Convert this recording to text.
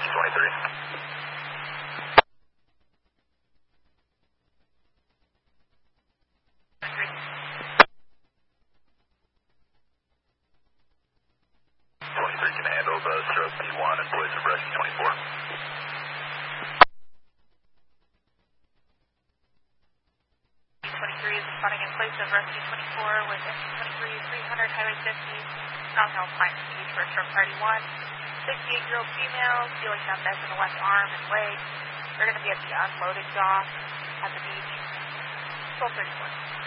Rescue 23. 23 can handle the stroke P1 and voice of Rescue 24. 23 is responding in place of Rescue 24 with engine 23, 300, Highway 50, nominal climb speed for stroke party 1. 68-year-old female, feeling numbness in the left arm and leg. They're going to be at the unloading dock at the beach. 12:34.